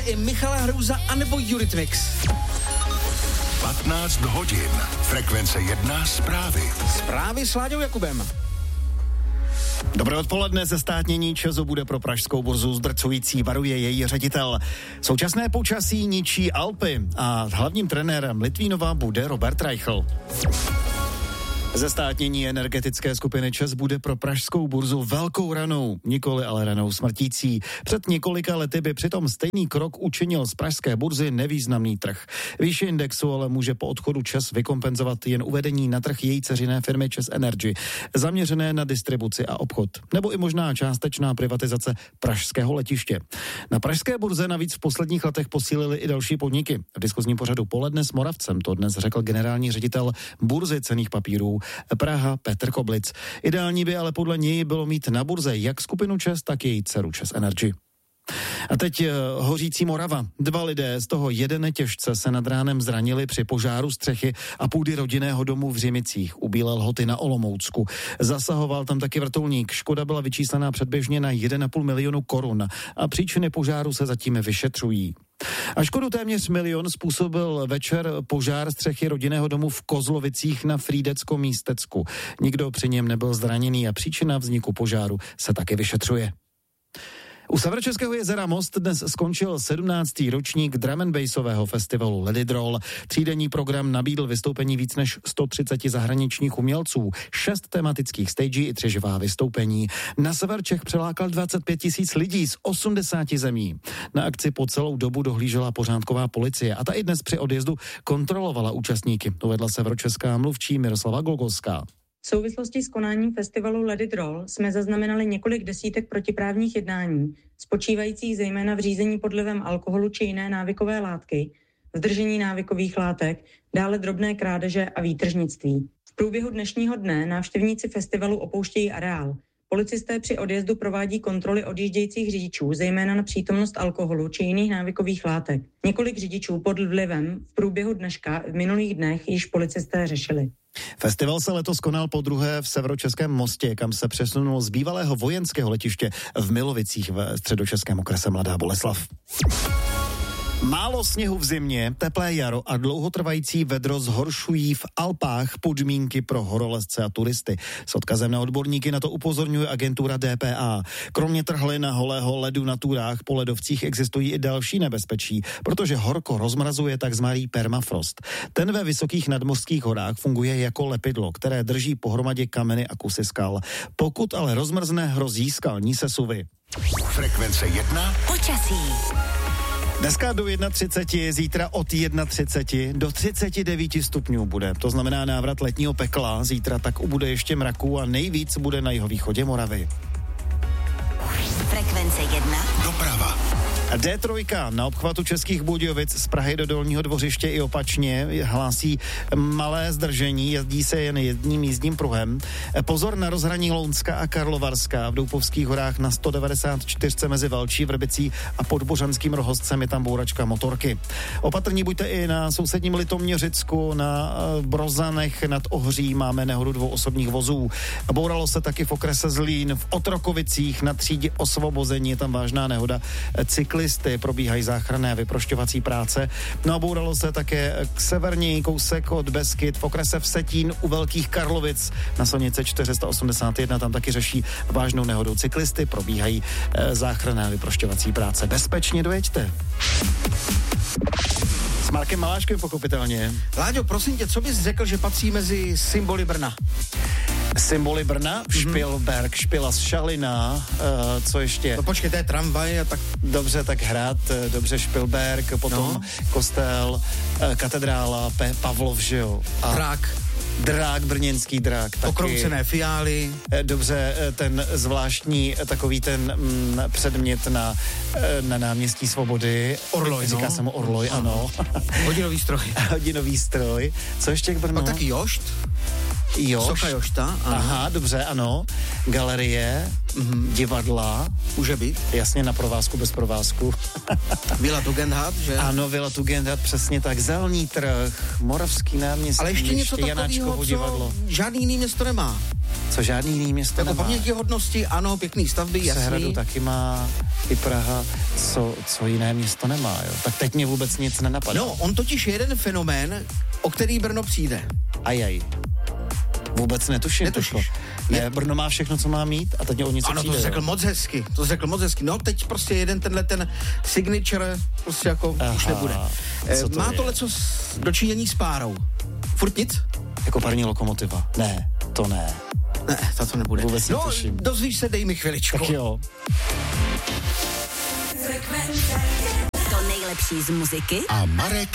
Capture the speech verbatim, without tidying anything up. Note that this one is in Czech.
I Michala Hrouza anebo Eurythmics. patnáct hodin. Frekvence jedna zprávy. Zprávy s Láďou Jakubem. Dobré odpoledne. Zestátnění ČEZu bude pro pražskou burzu zdrcující, varuje její ředitel. Současné počasí ničí Alpy a hlavním trenérem Litvínova bude Robert Reichl. Zestátnění energetické skupiny ČEZ bude pro pražskou burzu velkou ranou, nikoli ale ranou smrtící. Před několika lety by přitom stejný krok učinil z pražské burzy nevýznamný trh. Výši indexu ale může po odchodu ČEZ vykompenzovat jen uvedení na trh její dceřiné firmy ČEZ Energy, zaměřené na distribuci a obchod, nebo i možná částečná privatizace pražského letiště. Na pražské burze navíc v posledních letech posílili i další podniky. V diskuzním pořadu Poledne s Moravcem to dnes řekl generální ředitel burzy cenných papírů Praha Petr Koblic. Ideální by ale podle něj bylo mít na burze jak skupinu ČEZ, tak její dceru ČEZ Energy. A teď uh, hořící Morava. Dva lidé, z toho jeden těžce, se nad ránem zranili při požáru střechy a půdy rodinného domu v Řimicích u Bílé Lhoty na Olomoucku. Zasahoval tam taky vrtulník. Škoda byla vyčíslená předběžně na jeden a půl milionu korun a příčiny požáru se zatím vyšetřují. A škodu téměř milion způsobil večer požár střechy rodinného domu v Kozlovicích na Frýdecko-Místecku. Nikdo při něm nebyl zraněný a příčina vzniku požáru se taky vyšetřuje. U Severočeského jezera Most dnes skončil sedmnáctý ročník drum and bassového festivalu Let It Roll. Třídenní program nabídl vystoupení víc než sto třicet zahraničních umělců, šest tematických stagí i tři živá vystoupení. Na sever Čech přilákal dvacet pět tisíc lidí z osmdesáti zemí. Na akci po celou dobu dohlížela pořádková policie a ta i dnes při odjezdu kontrolovala účastníky, uvedla severočeská mluvčí Miroslava Glogolská. V souvislosti s konáním festivalu Let It Roll jsme zaznamenali několik desítek protiprávních jednání, spočívajících zejména v řízení pod vlivem alkoholu či jiné návykové látky, v držení návykových látek, dále drobné krádeže a výtržnictví. V průběhu dnešního dne návštěvníci festivalu opouštějí areál. Policisté při odjezdu provádí kontroly odjíždějících řidičů, zejména na přítomnost alkoholu či jiných návykových látek. Několik řidičů pod vlivem v průběhu dneška v minulých dnech již policisté řešili. Festival se letos konal po druhé v Severočeském Mostě, kam se přesunul z bývalého vojenského letiště v Milovicích ve středočeském okrese Mladá Boleslav. Málo sněhu v zimě, teplé jaro a dlouhotrvající vedro zhoršují v Alpách podmínky pro horolezce a turisty. S odkazem na odborníky na to upozorňuje agentura D P A. Kromě trhlin a holého ledu na túrách po ledovcích existují i další nebezpečí, protože horko rozmrazuje takzvaný permafrost. Ten ve vysokých nadmořských horách funguje jako lepidlo, které drží pohromadě kameny a kusy skal. Pokud ale rozmrzne, hrozí skalní sesuvy. Frekvence jedna. Počasí. Dneska do třicet jedna, zítra od třicet jedna do třicet devět stupňů bude. To znamená návrat letního pekla. Zítra tak ubude ještě mraků a nejvíc bude na jihovýchodě Moravy. Frekvence jedna. Doprava. D tři na obchvatu Českých Budějovic z Prahy do Dolního Dvořiště i opačně hlásí malé zdržení, jezdí se jen jedním jízdním pruhem. Pozor na rozhraní Lounska a Karlovarska, v Doupovských horách na sto devadesát čtyři mezi Valčí, Vrbicí a Podbořanským Rohozcem je tam bouračka motorky. Opatrní buďte i na sousedním Litoměřicku, na Brozanech nad Ohří máme nehodu dvou osobních vozů. Bouralo se taky v okrese Zlín, v Otrokovicích na třídě Osvobození je tam vážná nehoda. Cyklisty probíhají záchranné a vyprošťovací práce. No a bouralo se také k severní kousek od Beskyt v okrese Vsetín u Velkých Karlovic na silnici čtyři sta osmdesát jedna, tam taky řeší vážnou nehodu cyklisty, probíhají e, záchranné a vyprošťovací práce. Bezpečně dojeďte. S Markem Maláškem pochopitelně. Láďo, prosím tě, co bys řekl, že patří mezi symboly Brna? Symboly Brna, mm-hmm. Špilberk, Špila z Šalina, uh, co ještě? No počkej, to je tramvaj a tak... Dobře, tak hrad, dobře Špilberk, potom no. Kostel, uh, katedrála, P- Pavlov, že jo? A Drák. Drák, brněnský drák. Taky. Okroucené fiály. Dobře, ten zvláštní takový ten mm, předmět na, na náměstí Svobody. Orloj, Říká no. se mu Orloj, ano. Hodinový stroj. Hodinový stroj. Co ještě k Brnu? A taky Jošt. Jošt. Socha Jošta. Ano. Aha, dobře, ano. Galerie, mm, divadla. Může být. Jasně, na provázku, bez provázku. Vila Tugendhat, že? Ano, Vila Tugendhat, přesně tak. Zelný trh, Moravský náměstí. Ale ještě něco takového, co divadlo. žádný jiný město nemá. Co žádný jiný město Jako nemá. pamětihodnosti, ano, pěkný stavby, jasný. Sehradu taky má, i Praha, co, co jiné město nemá, jo. Tak teď mě vůbec nic nenapadá. No, on totiž je jeden fenomén, o který Brno přijde. Ajaj. Vůbec netuším. Netušíš. Toško. Ne, Brno má všechno, co má mít a teď o něco Ano, přijde. to řekl jo. moc hezky, to řekl moc hezky. No, teď prostě jeden tenhle ten signature prostě jako Aha, už nebude. co to Má je? to leco s dočinění s párou. Furt nic? Jako parní lokomotiva. Ne, to ne. Ne, to to nebude. Vůbec no, netuším. dozvíš se, dej mi chviličku. Tak jo. To nejlepší z muziky A Marek